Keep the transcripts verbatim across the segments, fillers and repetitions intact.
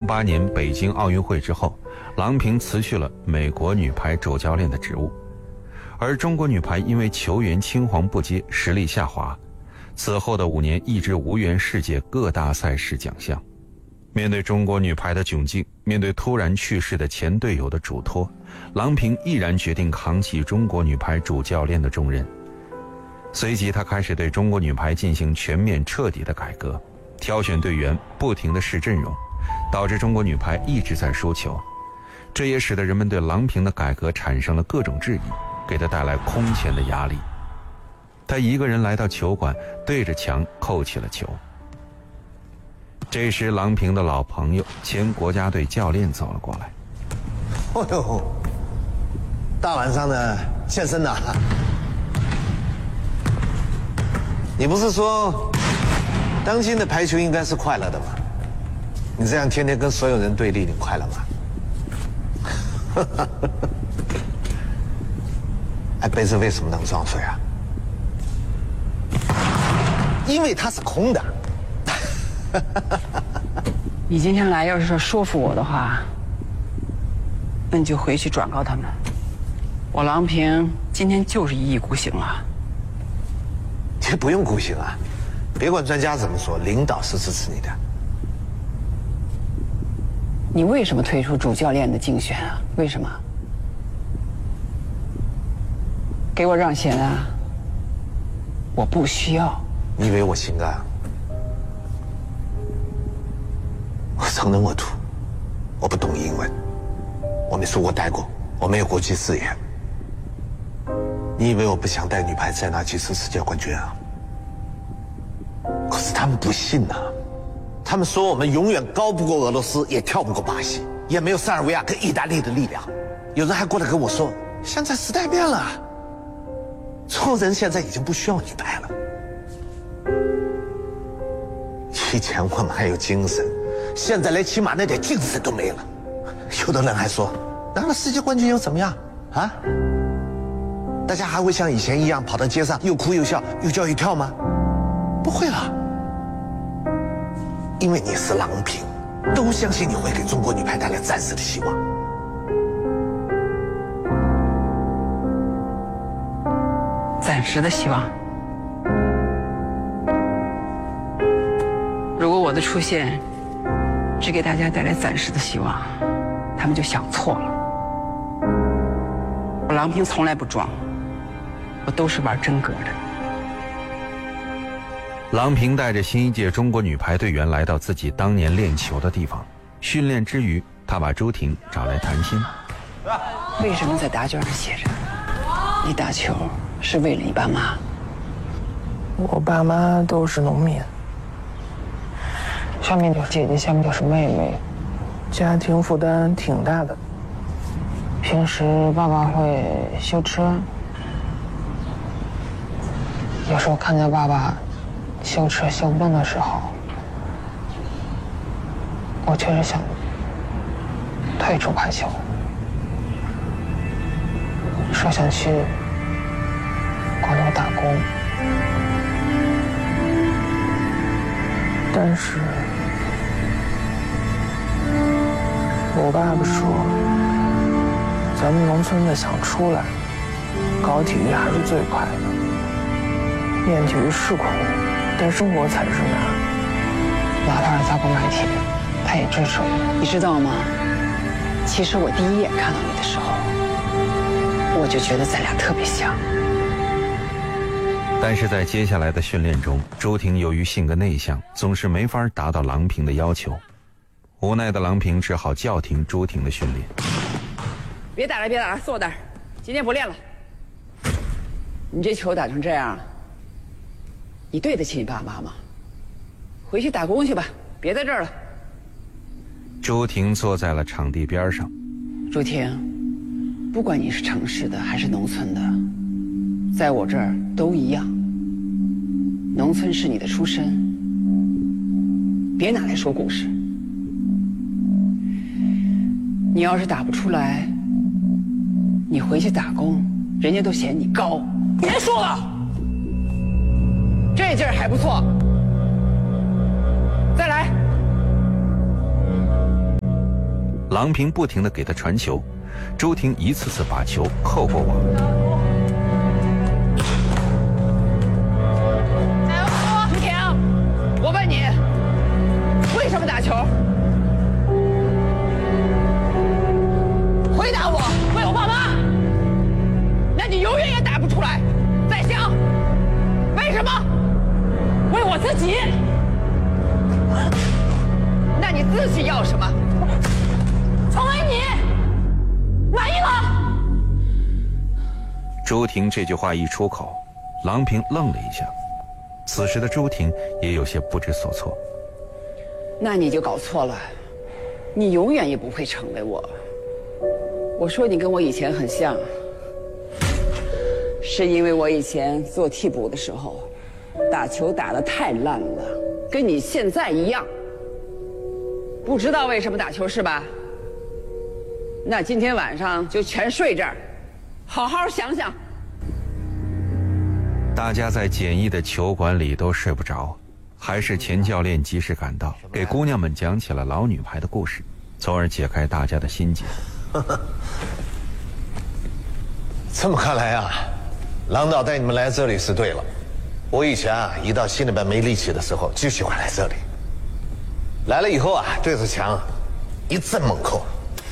八年北京奥运会之后，郎平辞去了美国女排主教练的职务，而中国女排因为球员青黄不接，实力下滑，此后的五年一直无缘世界各大赛事奖项。面对中国女排的窘境，面对突然去世的前队友的嘱托，郎平毅然决定扛起中国女排主教练的重任。随即她开始对中国女排进行全面彻底的改革，挑选队员，不停地试阵容，导致中国女排一直在输球。这也使得人们对郎平的改革产生了各种质疑，给她带来空前的压力。她一个人来到球馆，对着墙扣起了球。这时郎平的老朋友前国家队教练走了过来。 哦呦，大晚上的现身呐！你不是说当今的排球应该是快乐的吗？你这样天天跟所有人对立，你快乐吗？哎，杯子为什么能装水啊？因为它是空的。 你今天来要是说说服我的话，那你就回去转告他们，我郎平今天就是一意孤行了。 这不用孤行啊，别管专家怎么说，领导是支持你的。 你为什么退出主教练的竞选啊？为什么？给我让贤啊！我不需要。 你以为我心甘？我承认我土，我不懂英文，我没出国待过，我没有国际视野。你以为我不想带女排再拿几次世界冠军啊？可是他们不信呐、啊，他们说我们永远高不过俄罗斯，也跳不过巴西，也没有塞尔维亚跟意大利的力量。有人还过来跟我说，现在时代变了，中国人现在已经不需要女排了。以前我们还有精神，现在连起码那点精神都没了。有的人还说，拿了世界冠军又怎么样啊？大家还会像以前一样跑到街上又哭又笑又叫又跳吗？不会了，因为你是郎平，都相信你会给中国女排带来暂时的希望。 暂时的希望。如果我的出现只给大家带来暂时的希望，他们就想错了。我郎平从来不装，我都是玩真格的。 郎平带着新一届中国女排队员来到自己当年练球的地方，训练之余，他把朱婷找来谈心。 为什么在答卷上写着你打球是为了你爸妈？ 我爸妈都是农民，上面就是姐姐，下面就是妹妹，家庭负担挺大的。平时爸爸会修车，有时候看见爸爸修车修不动的时候，我确实想退出排球，说想去广东打工，但是我爸爸说，咱们农村的想出来，搞体育还是最快的。练体育是苦，但生活才是难。哪怕是砸锅卖铁，他也支持我。 你知道吗？其实我第一眼看到你的时候，我就觉得咱俩特别像。 但是在接下来的训练中，朱婷由于性格内向，总是没法达到郎平的要求。无奈的郎平只好叫停朱婷的训练。 别打了，别打了，坐那儿，今天不练了。你这球打成这样，你对得起你爸妈吗？回去打工去吧，别在这儿了。 朱婷坐在了场地边上。 朱婷，不管你是城市的还是农村的，在我这儿都一样。农村是你的出身，别拿来说故事。你要是打不出来，你回去打工，人家都嫌你高。别说了，这劲儿还不错，再来。 郎平不停地给他传球，周婷一次次把球扣过网。 周婷，我问你，为什么打球？回答我，为我爸妈？那你永远也打不出来。再想，为什么？为我自己。那你自己要什么？成为你，满意了？ 周婷这句话一出口，郎平愣了一下。此时的周婷也有些不知所措。 那你就搞错了，你永远也不会成为我。我说你跟我以前很像，是因为我以前做替补的时候，打球打得太烂了，跟你现在一样。不知道为什么打球是吧？那今天晚上就全睡这儿，好好想想。 大家在简易的球馆里都睡不着，还是钱教练及时赶到，给姑娘们讲起了老女排的故事，从而解开大家的心结。 这么看来啊，郎导带你们来这里是对了。我以前啊，一到心里边没力气的时候，就喜欢来这里。来了以后啊，对着墙一阵猛扣，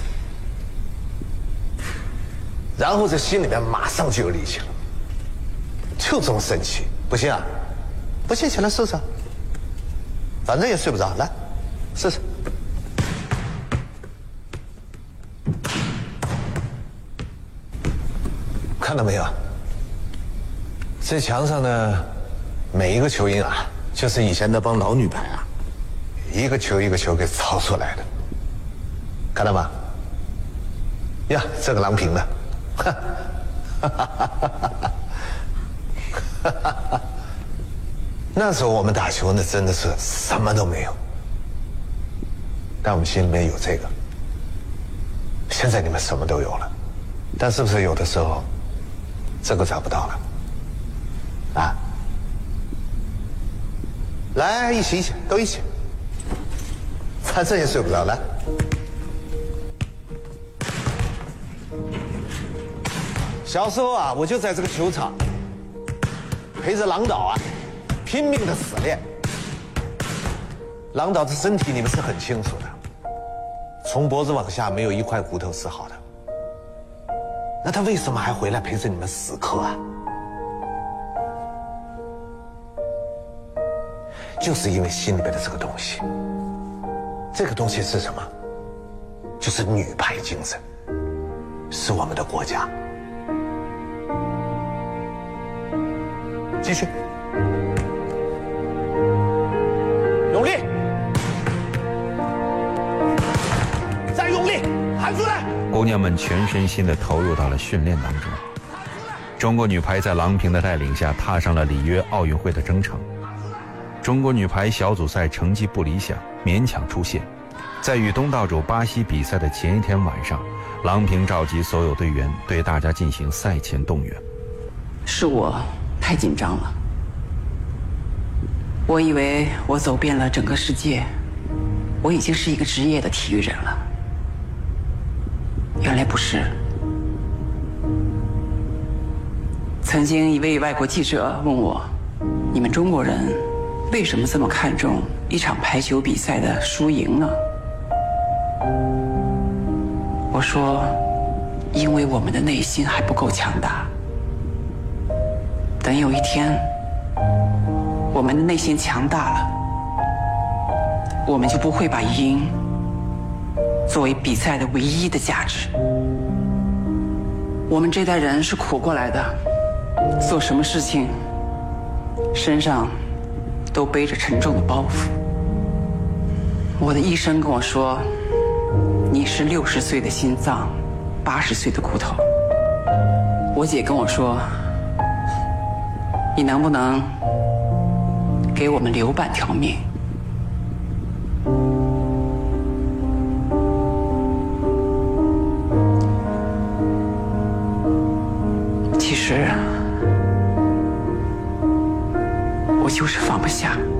然后这心里边马上就有力气了，就这么神奇。不信啊？不信起来试试，反正也睡不着，来试试。看到没有？这墙上呢，每一个球印啊，就是以前那帮老女排啊，一个球一个球给造出来的。看到吗？呀，这个郎平呢？哈哈哈哈哈！那时候我们打球呢，真的是什么都没有，但我们心里面有这个。现在你们什么都有了，但是不是有的时候？这个找不到了，啊！来，一起一起，都一起，反正也睡不着。来，小时候啊，我就在这个球场陪着郎导啊，拼命的死练。郎导的身体你们是很清楚的，从脖子往下没有一块骨头是好的。那他为什么还回来陪着你们死磕啊？就是因为心里边的这个东西。这个东西是什么？就是女排精神，是我们的国家。继续，用力，再用力，喊出来！ 姑娘们全身心地投入到了训练当中。中国女排在郎平的带领下踏上了里约奥运会的征程。中国女排小组赛成绩不理想，勉强出线。在与东道主巴西比赛的前一天晚上，郎平召集所有队员对大家进行赛前动员。 是我太紧张了，我以为我走遍了整个世界，我已经是一个职业的体育人了。原来不是。曾经一位外国记者问我，你们中国人为什么这么看重一场排球比赛的输赢呢？我说，因为我们的内心还不够强大。等有一天我们的内心强大了，我们就不会把赢作为比赛的唯一的价值。我们这代人是苦过来的，做什么事情身上都背着沉重的包袱。我的医生跟我说，你是六十岁的心脏，八十岁的骨头。我姐跟我说，你能不能给我们留半条命？其实我就是放不下。